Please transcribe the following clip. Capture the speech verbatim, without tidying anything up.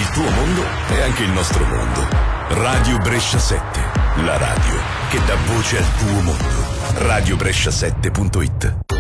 Il tuo mondo è anche il nostro mondo. Radio Brescia sette, la radio che dà voce al tuo mondo. radio brescia sette punto it.